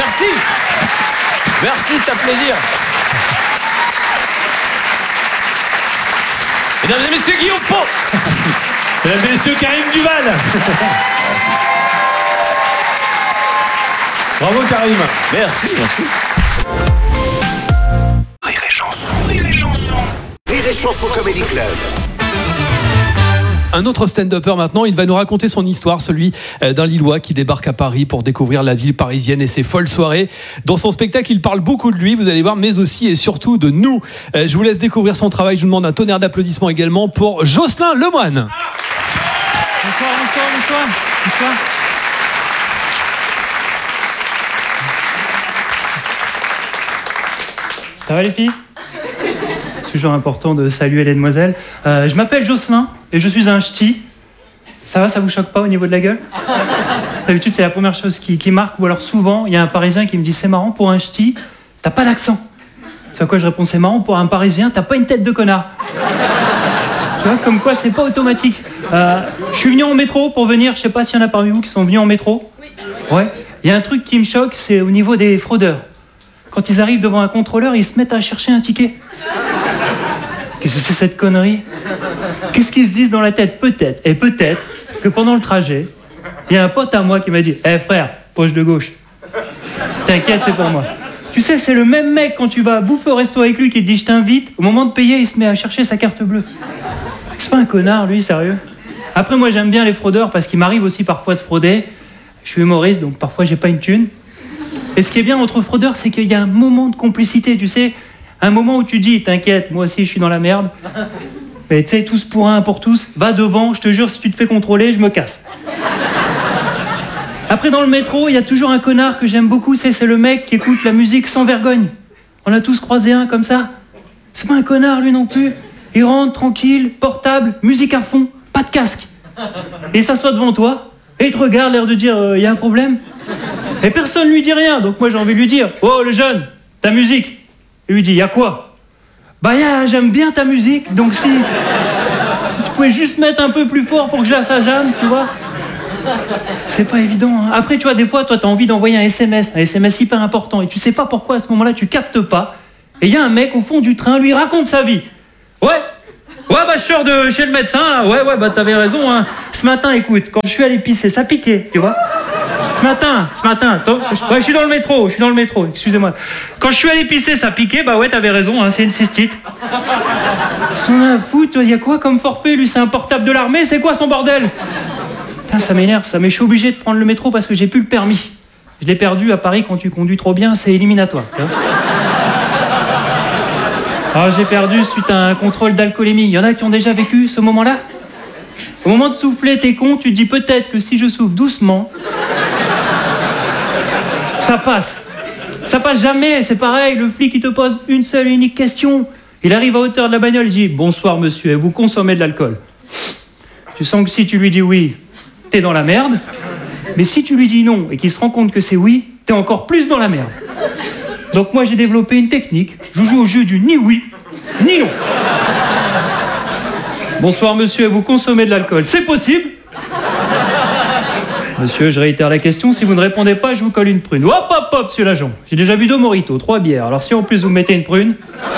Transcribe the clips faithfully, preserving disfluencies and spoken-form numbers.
Merci. Merci, c'est un plaisir. Mesdames et messieurs, Guillaume Pau. Mesdames et messieurs, Karim Duval. Bravo Karim. Merci, merci. Rire et chanson, rire et chanson. Rire et chanson Comedy Club. Un autre stand-upper maintenant, il va nous raconter son histoire, celui d'un Lillois qui débarque à Paris pour découvrir la ville parisienne et ses folles soirées. Dans son spectacle, il parle beaucoup de lui, vous allez voir, mais aussi et surtout de nous. Je vous laisse découvrir son travail, je vous demande un tonnerre d'applaudissements également pour Jocelyn Lemoine. Bonsoir, bonsoir, bonsoir. Bonsoir. Ça va les filles ? Toujours important de saluer les demoiselles. Euh, je m'appelle Jocelyn et je suis un ch'ti. Ça va, ça vous choque pas au niveau de la gueule ? D'habitude, c'est la première chose qui, qui marque. Ou alors souvent, il y a un Parisien qui me dit « C'est marrant, pour un ch'ti, t'as pas d'accent. » C'est à quoi je réponds « C'est marrant, pour un Parisien, t'as pas une tête de connard. » Tu vois, comme quoi, c'est pas automatique. Euh, je suis venu en métro pour venir. Je sais pas s'il y en a parmi vous qui sont venus en métro. Oui. Ouais. Il y a un truc qui me choque, c'est au niveau des fraudeurs. Quand ils arrivent devant un contrôleur, ils se mettent à chercher un ticket. Qu'est-ce que c'est cette connerie ? Qu'est-ce qu'ils se disent dans la tête ? Peut-être, et peut-être, que pendant le trajet, il y a un pote à moi qui m'a dit « Eh hey, frère, poche de gauche. T'inquiète, c'est pour moi. » Tu sais, c'est le même mec quand tu vas bouffer au resto avec lui qui te dit « Je t'invite », au moment de payer, il se met à chercher sa carte bleue. C'est pas un connard, lui, sérieux. Après, moi, j'aime bien les fraudeurs parce qu'il m'arrive aussi parfois de frauder. Je suis humoriste, donc parfois, j'ai pas une thune. Et ce qui est bien entre fraudeurs, c'est qu'il y a un moment de complicité, tu sais. Un moment où tu dis, t'inquiète, moi aussi je suis dans la merde. Mais tu sais, tous pour un, pour tous, va devant, je te jure, si tu te fais contrôler, je me casse. Après, dans le métro, il y a toujours un connard que j'aime beaucoup, c'est, c'est le mec qui écoute la musique sans vergogne. On a tous croisé un comme ça. C'est pas un connard, lui non plus. Il rentre tranquille, portable, musique à fond, pas de casque. Et il s'assoit devant toi, et il te regarde, l'air de dire, il euh, y a un problème. Et personne lui dit rien, donc moi j'ai envie de lui dire, oh le jeune, ta musique. Il lui dit, y a quoi ? Bah y a, j'aime bien ta musique, donc si, si tu pouvais juste mettre un peu plus fort pour que je la sajame, tu vois. C'est pas évident. Hein. Après, tu vois, des fois, toi, t'as envie d'envoyer un S M S, un S M S hyper important, et tu sais pas pourquoi à ce moment-là, tu captes pas. Et il y a un mec au fond du train, lui raconte sa vie. Ouais, ouais, bah je sors de chez le médecin, là. Ouais, ouais, bah t'avais raison. Hein. Ce matin, écoute, quand je suis allé pisser, ça piquait, tu vois. Ce matin, ce matin, ouais, je suis dans le métro, je suis dans le métro, excusez-moi. Quand je suis allé pisser, ça piquait, bah ouais, t'avais raison, hein, c'est une cystite. Son a foutre, il y a quoi comme forfait, lui, c'est un portable de l'armée, c'est quoi son bordel ? Putain, ça m'énerve, ça, mais je suis obligé de prendre le métro parce que j'ai plus le permis. Je l'ai perdu à Paris quand tu conduis trop bien, c'est éliminatoire. Tu vois. Alors j'ai perdu suite à un contrôle d'alcoolémie. Il y en a qui ont déjà vécu ce moment-là ? Au moment de souffler, t'es con, tu te dis peut-être que si je souffle doucement, ça passe. Ça passe jamais, c'est pareil, le flic il te pose une seule et unique question. Il arrive à hauteur de la bagnole, il dit « Bonsoir monsieur, vous consommez de l'alcool ?» Tu sens que si tu lui dis oui, t'es dans la merde. Mais si tu lui dis non et qu'il se rend compte que c'est oui, t'es encore plus dans la merde. Donc moi j'ai développé une technique, je joue au jeu du ni oui, ni non. Bonsoir monsieur, vous consommez de l'alcool, c'est possible ? Monsieur, je réitère la question, si vous ne répondez pas, je vous colle une prune. Hop, hop, hop, monsieur l'agent. J'ai déjà bu deux mojitos, trois bières, alors si en plus vous mettez une prune...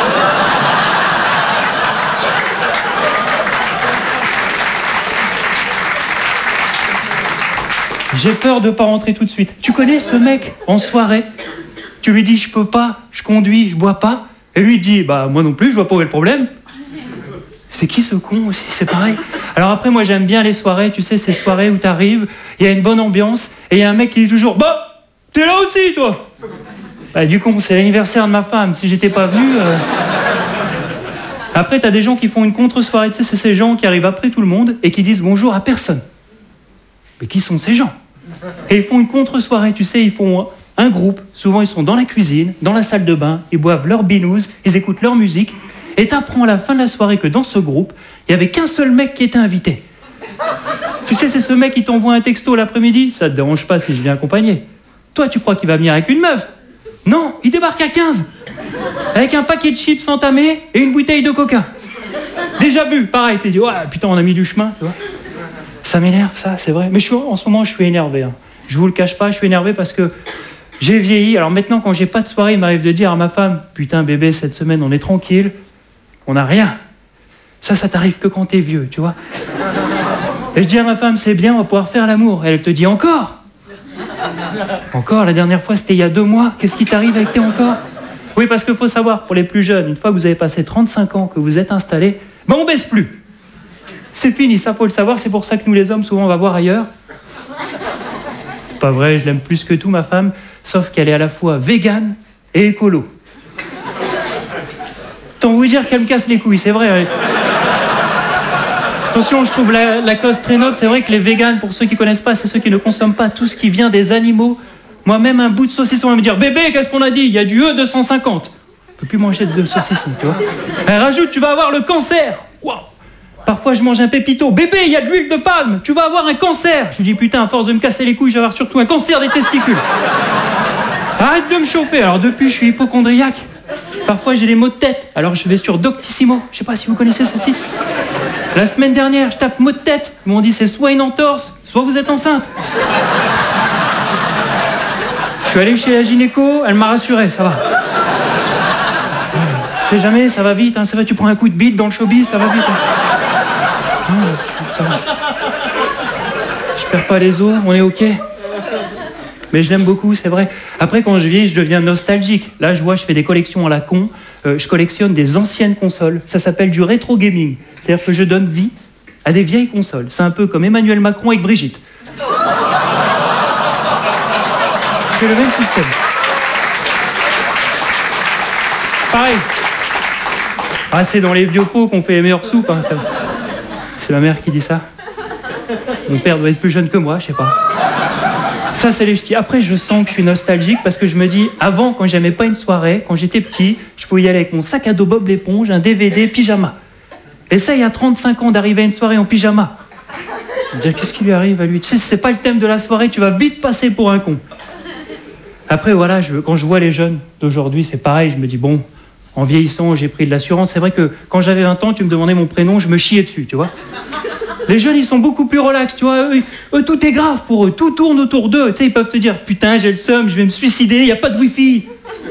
J'ai peur de pas rentrer tout de suite. Tu connais ce mec en soirée ? Tu lui dis, je peux pas, je conduis, je bois pas. Et lui dit, bah moi non plus, je vois pas où est le problème. C'est qui ce con aussi ? C'est pareil. Alors après, moi j'aime bien les soirées, tu sais, ces soirées où t'arrives, il y a une bonne ambiance, et il y a un mec qui dit toujours, bah, t'es là aussi, toi ? Bah du coup, c'est l'anniversaire de ma femme, si j'étais pas venu... Euh... Après, t'as des gens qui font une contre-soirée, tu sais, c'est ces gens qui arrivent après tout le monde, et qui disent bonjour à personne. Mais qui sont ces gens ? Et ils font une contre-soirée, tu sais, ils font un groupe, souvent ils sont dans la cuisine, dans la salle de bain, ils boivent leur binouze, ils écoutent leur musique, et t'apprends à la fin de la soirée que dans ce groupe, il n'y avait qu'un seul mec qui était invité. Tu sais, c'est ce mec qui t'envoie un texto l'après-midi, ça te dérange pas si je viens accompagner. Toi, tu crois qu'il va venir avec une meuf ? Non, il débarque à quinze, avec un paquet de chips entamé et une bouteille de coca. Déjà bu, pareil, tu sais, oh, putain, on a mis du chemin, tu vois. Ça m'énerve, ça, c'est vrai. Mais je suis, en ce moment, je suis énervé. Hein. Je vous le cache pas, je suis énervé parce que J'ai vieilli. Alors maintenant, quand j'ai pas de soirée, il m'arrive de dire à ma femme, putain bébé, cette semaine, on est tranquille, on n'a rien. Ça, ça t'arrive que quand t'es vieux, tu vois. Et je dis à ma femme, c'est bien, on va pouvoir faire l'amour. Elle te dit, encore Encore, la dernière fois, c'était il y a deux mois. Qu'est-ce qui t'arrive avec tes encore? Oui, parce qu'il faut savoir, pour les plus jeunes, une fois que vous avez passé trente-cinq ans, que vous êtes installés, ben on baisse plus. C'est fini, ça faut le savoir, c'est pour ça que nous les hommes, souvent, on va voir ailleurs. Pas vrai, je l'aime plus que tout, ma femme, sauf qu'elle est à la fois végane et écolo. Tant vous dire qu'elle me casse les couilles, c'est vrai. Elle... Attention, je trouve la, la cause très noble. C'est vrai que les véganes, pour ceux qui connaissent pas, c'est ceux qui ne consomment pas tout ce qui vient des animaux. Moi-même, un bout de saucisson, on va me dire, bébé, qu'est-ce qu'on a dit? Il y a du E deux cent cinquante. On peut plus manger de saucisson, tu vois. Elle rajoute, tu vas avoir le cancer. Waouh. Parfois, je mange un pépito. Bébé, il y a de l'huile de palme. Tu vas avoir un cancer. Je lui dis, putain, à force de me casser les couilles, je vais avoir surtout un cancer des testicules. Arrête de me chauffer. Alors, depuis, je suis hypochondriaque. Parfois, j'ai des maux de tête. Alors, je vais sur Doctissimo. Je sais pas si vous connaissez ceci. La semaine dernière, je tape maux de tête. Ils m'ont dit, c'est soit une entorse, soit vous êtes enceinte. Je suis allé chez la gynéco, elle m'a rassuré, ça va. Tu sais jamais, ça va vite, hein. C'est vrai, tu prends un coup de bite dans le showbiz, ça va vite. Hein. Non, ça va. Je perds pas les os, on est ok. Mais je l'aime beaucoup, c'est vrai. Après, quand je vieillis, je deviens nostalgique. Là, je vois, je fais des collections à la con. Euh, je collectionne des anciennes consoles. Ça s'appelle du rétro gaming. C'est-à-dire que je donne vie à des vieilles consoles. C'est un peu comme Emmanuel Macron avec Brigitte. C'est le même système. Pareil. Ah, c'est dans les vieux pots qu'on fait les meilleures soupes. Hein, ça... C'est ma mère qui dit ça. Mon père doit être plus jeune que moi, je sais pas. Ça, c'est les ch'tis. Après, je sens que je suis nostalgique parce que je me dis, avant, quand j'aimais pas une soirée, quand j'étais petit, je pouvais y aller avec mon sac à dos Bob l'éponge, un D V D, pyjama. Et ça, il y a trente-cinq ans d'arriver à une soirée en pyjama. Je me dis, qu'est-ce qui lui arrive à lui? Tu sais, c'est pas le thème de la soirée, tu vas vite passer pour un con. Après, voilà, je, quand je vois les jeunes d'aujourd'hui, c'est pareil, je me dis, bon, en vieillissant, j'ai pris de l'assurance. C'est vrai que quand j'avais vingt ans, tu me demandais mon prénom, je me chiais dessus, tu vois. Les jeunes, ils sont beaucoup plus relax, tu vois. Eux, eux, tout est grave pour eux, tout tourne autour d'eux. Tu sais, ils peuvent te dire, putain, j'ai le seum, je vais me suicider, il n'y a pas de wifi.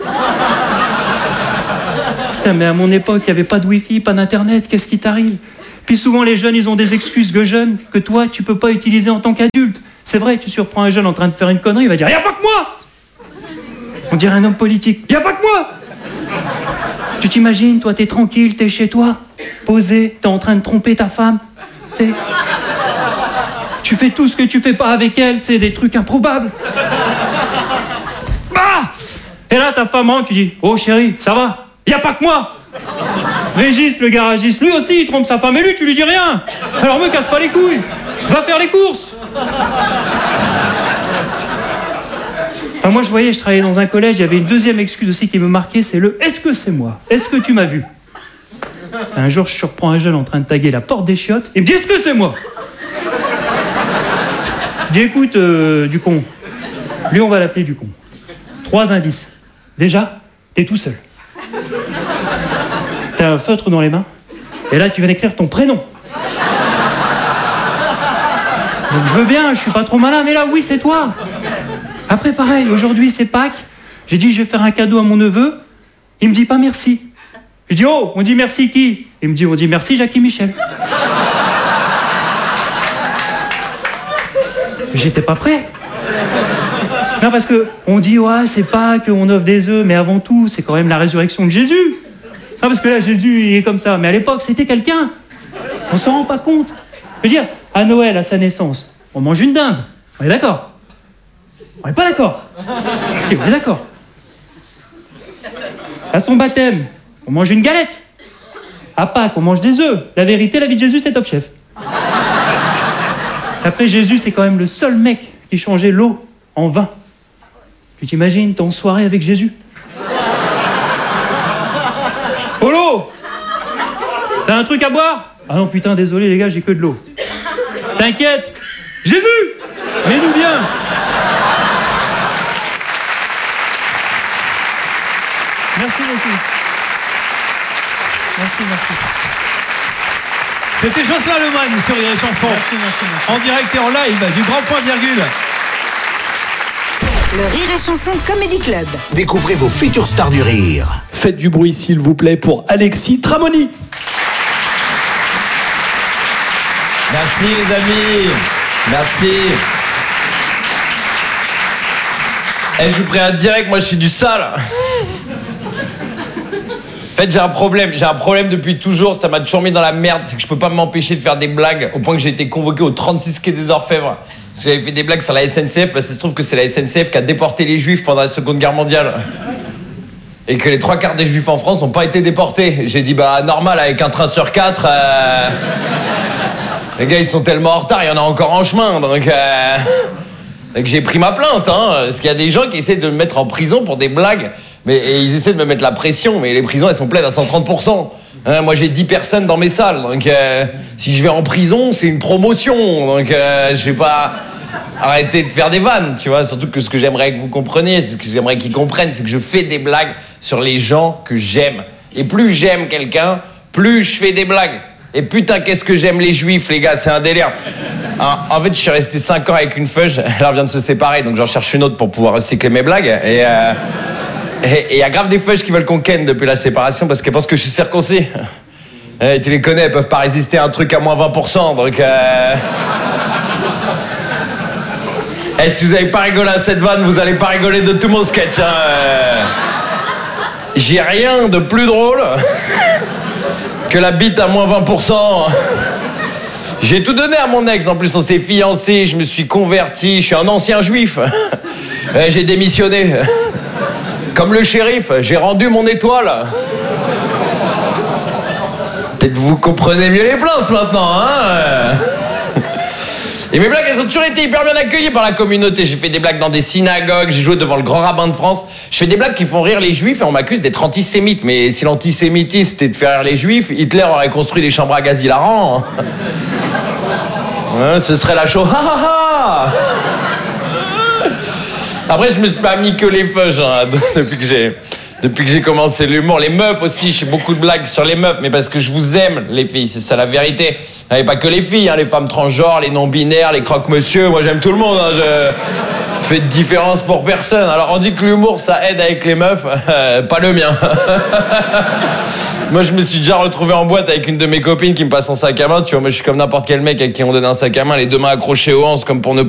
Putain, mais à mon époque, il n'y avait pas de wifi, pas d'internet, qu'est-ce qui t'arrive? Puis souvent, les jeunes, ils ont des excuses de jeunes que toi, tu peux pas utiliser en tant qu'adulte. C'est vrai, tu surprends un jeune en train de faire une connerie, il va dire, il n'y a pas que moi. On dirait un homme politique, il n'y a pas que moi. Tu t'imagines, toi, t'es tranquille, t'es chez toi, posé, t'es en train de tromper ta femme. C'est... Tu fais tout ce que tu fais pas avec elle, c'est des trucs improbables. Ah! Et là, ta femme rentre, tu dis, oh chérie, ça va? Y a pas que moi. Régis, le garagiste, lui aussi, il trompe sa femme et lui, tu lui dis rien. Alors me casse pas les couilles, va faire les courses. Enfin, moi, je voyais, je travaillais dans un collège, il y avait une deuxième excuse aussi qui me marquait, c'est le « Est-ce que c'est moi? Est-ce que tu m'as vu ?» Un jour, je surprends un jeune en train de taguer la porte des chiottes, il me dit « Est-ce que c'est moi ?» Je dis « Écoute, euh, du con, lui, on va l'appeler du con. Trois indices. Déjà, t'es tout seul. T'as un feutre dans les mains, et là, tu viens d'écrire ton prénom. Donc, je veux bien, je suis pas trop malin, mais là, oui, c'est toi. Après, pareil, aujourd'hui, c'est Pâques. J'ai dit, je vais faire un cadeau à mon neveu. Il me dit pas merci. Je dis, oh, on dit merci qui? Il me dit, on dit merci Jackie Michel. J'étais pas prêt. Non, parce que on dit, ouais, c'est Pâques, on offre des œufs, mais avant tout, c'est quand même la résurrection de Jésus. Non, parce que là, Jésus, il est comme ça. Mais à l'époque, c'était quelqu'un. On s'en rend pas compte. Je veux dire, à Noël, à sa naissance, on mange une dinde. On est d'accord? On n'est pas d'accord. Si, on est d'accord. À son baptême, on mange une galette. À Pâques, on mange des œufs. La vérité, la vie de Jésus, c'est Top Chef. Après, Jésus, c'est quand même le seul mec qui changeait l'eau en vin. Tu t'imagines, t'es en soirée avec Jésus. Polo, t'as un truc à boire? Ah non, putain, désolé les gars, j'ai que de l'eau. T'inquiète, Jésus, mets-nous bien. Merci beaucoup. Merci, merci. C'était Jocelyn Lemoine sur les chansons. Merci, merci, merci. En direct et en live du Grand Point Virgule. Le Rire et Chanson Comedy Club. Découvrez vos futures stars du rire. Faites du bruit s'il vous plaît pour Alexis Tramoni. Merci les amis. Merci. Eh, je vous préviens direct, moi je suis du sale. En fait, j'ai un problème. J'ai un problème depuis toujours. Ça m'a toujours mis dans la merde. C'est que je peux pas m'empêcher de faire des blagues au point que j'ai été convoqué au trente-six quai des Orfèvres. Parce que j'avais fait des blagues sur la S N C F. Parce que ça se trouve que c'est la S N C F qui a déporté les Juifs pendant la Seconde Guerre mondiale. Et que les trois quarts des Juifs en France n'ont pas été déportés. J'ai dit, bah, normal, avec un train sur quatre. Euh... Les gars, ils sont tellement en retard, il y en a encore en chemin. Donc, euh... donc j'ai pris ma plainte. Hein, parce qu'il y a des gens qui essaient de me mettre en prison pour des blagues. Mais et ils essaient de me mettre la pression, mais les prisons elles sont pleines à cent trente pour cent. Hein, moi j'ai dix personnes dans mes salles, donc euh, si je vais en prison, c'est une promotion. Donc euh, je vais pas arrêter de faire des vannes, tu vois. Surtout que ce que j'aimerais que vous compreniez, ce que j'aimerais qu'ils comprennent, c'est que je fais des blagues sur les gens que j'aime. Et plus j'aime quelqu'un, plus je fais des blagues. Et putain, qu'est-ce que j'aime les juifs, les gars, c'est un délire. En, en fait, je suis resté cinq ans avec une feuge, elle vient de se séparer, donc j'en cherche une autre pour pouvoir recycler mes blagues. Et... Euh, Et il y a grave des feuilles qui veulent qu'on ken depuis la séparation parce qu'elles pensent que je suis circoncis. Et tu les connais, elles peuvent pas résister à un truc à moins vingt pour cent, donc... Euh... Et si vous avez pas rigolé à cette vanne, vous allez pas rigoler de tout mon sketch. Hein. Euh... J'ai rien de plus drôle que la bite à moins vingt pour cent. J'ai tout donné à mon ex, en plus on s'est fiancés, je me suis converti, je suis un ancien juif. Et j'ai démissionné. Comme le shérif, j'ai rendu mon étoile. Peut-être vous comprenez mieux les plaintes maintenant, hein. Et mes blagues, elles ont toujours été hyper bien accueillies par la communauté. J'ai fait des blagues dans des synagogues, j'ai joué devant le grand rabbin de France. Je fais des blagues qui font rire les juifs et on m'accuse d'être antisémite. Mais si l'antisémitisme c'était de faire rire les juifs, Hitler aurait construit des chambres à gaz hilarants. Hein, ce serait la show. Ha ha ha. Après, je me suis pas mis que les feuges hein, depuis que j'ai depuis que j'ai commencé l'humour. Les meufs aussi, je fais beaucoup de blagues sur les meufs, mais parce que je vous aime, les filles, c'est ça la vérité. Et pas que les filles, hein, les femmes transgenres, les non-binaires, les croque-monsieur, moi j'aime tout le monde. Hein, je fais de différence pour personne. Alors on dit que l'humour, ça aide avec les meufs, euh, pas le mien. Moi, je me suis déjà retrouvé en boîte avec une de mes copines qui me passe un sac à main. Tu vois, moi, je suis comme n'importe quel mec à qui on donne un sac à main, les deux mains accrochées aux hanches comme pour ne